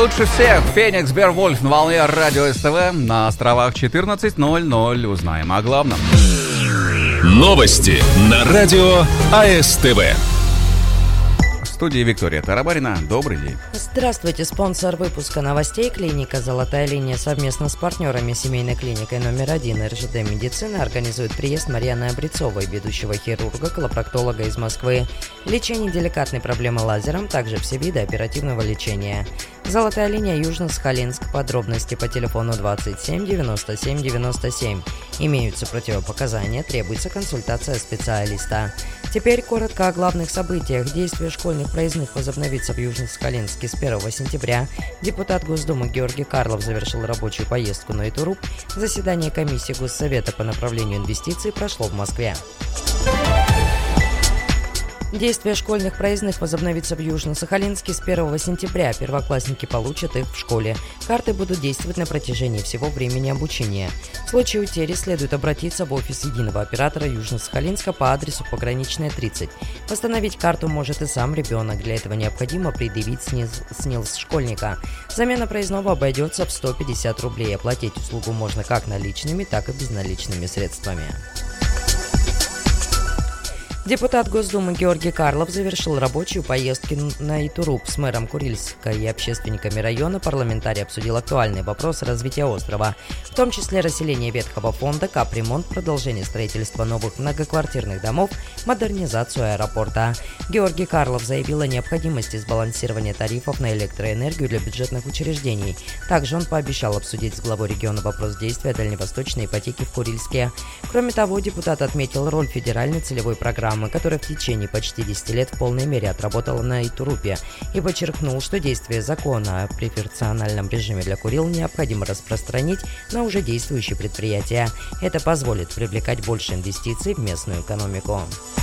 лучше всех. Феникс, Беовульф на волне радио СТВ. На островах 14:00. Узнаем о главном. Новости на радио АСТВ. В студии Виктория Тарабарина. Добрый день. Здравствуйте. Спонсор выпуска новостей — клиника «Золотая линия» совместно с партнерами семейной клиникой номер 1 РЖД Медицина организует приезд Марьяны Обрецовой, ведущего хирурга-колопроктолога из Москвы. Лечение деликатной проблемы лазером, также все виды оперативного лечения. «Золотая линия», Южно-Сахалинск. Подробности по телефону 27 97 97. Имеются противопоказания, требуется консультация специалиста. Теперь коротко о главных событиях. Действие школьных проездных возобновится в Южно-Сахалинске с 1 сентября. Депутат Госдумы Георгий Карлов завершил рабочую поездку на Итуруп. Заседание комиссии Госсовета по направлению инвестиций прошло в Москве. Действие школьных проездных возобновится в Южно-Сахалинске с 1 сентября. Первоклассники получат их в школе. Карты будут действовать на протяжении всего времени обучения. В случае утери следует обратиться в офис единого оператора Южно-Сахалинска по адресу Пограничная, 30. Восстановить карту может и сам ребенок. Для этого необходимо предъявить СНИЛС школьника. Замена проездного обойдется в 150 рублей. Оплатить услугу можно как наличными, так и безналичными средствами. Депутат Госдумы Георгий Карлов завершил рабочую поездку на Итуруп. С мэром Курильска и общественниками района парламентарий обсудил актуальные вопросы развития острова, в том числе расселение ветхого фонда, капремонт, продолжение строительства новых многоквартирных домов, модернизацию аэропорта. Георгий Карлов заявил о необходимости сбалансирования тарифов на электроэнергию для бюджетных учреждений. Также он пообещал обсудить с главой региона вопрос действия дальневосточной ипотеки в Курильске. Кроме того, депутат отметил роль федеральной целевой программы, которая в течение почти 10 лет в полной мере отработала на Итурупе, и подчеркнул, что действие закона о преференциальном режиме для Курил необходимо распространить на уже действующие предприятия. Это позволит привлекать больше инвестиций в местную экономику.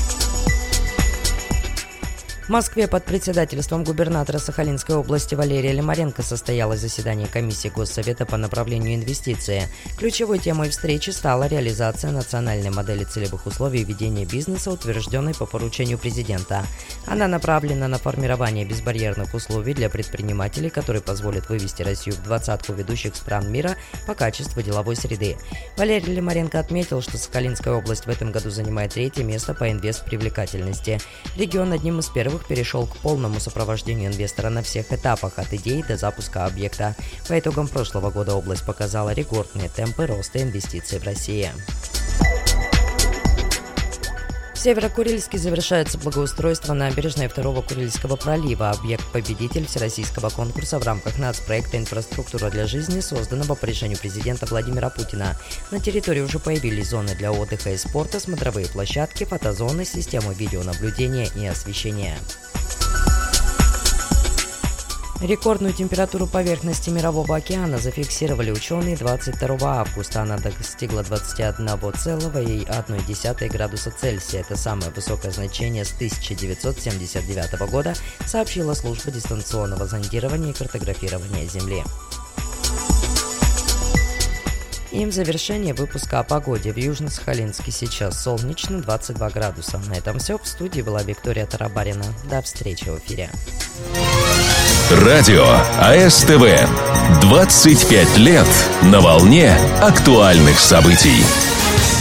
В Москве под председательством губернатора Сахалинской области Валерия Лимаренко состоялось заседание комиссии Госсовета по направлению инвестиций. Ключевой темой встречи стала реализация национальной модели целевых условий ведения бизнеса, утвержденной по поручению президента. Она направлена на формирование безбарьерных условий для предпринимателей, которые позволят вывести Россию в 20-ку ведущих стран мира по качеству деловой среды. Валерий Лимаренко отметил, что Сахалинская область в этом году занимает 3-е место по инвестпривлекательности. Регион одним из первых перешел к полному сопровождению инвестора на всех этапах, от идеи до запуска объекта. По итогам прошлого года область показала рекордные темпы роста инвестиций в России. В Северо-Курильске завершается благоустройство набережной 2-го Курильского пролива. Объект-победитель всероссийского конкурса в рамках нацпроекта «Инфраструктура для жизни», созданного по решению президента Владимира Путина. На территории уже появились зоны для отдыха и спорта, смотровые площадки, фотозоны, системы видеонаблюдения и освещения. Рекордную температуру поверхности Мирового океана зафиксировали ученые 22 августа. Она достигла 21,1 градуса Цельсия. Это самое высокое значение с 1979 года, сообщила служба дистанционного зондирования и картографирования Земли. И в завершение выпуска о погоде. В Южно-Сахалинске сейчас солнечно, 22 градуса. На этом все. В студии была Виктория Тарабарина. До встречи в эфире. Радио АСТВ. 25 лет на волне актуальных событий.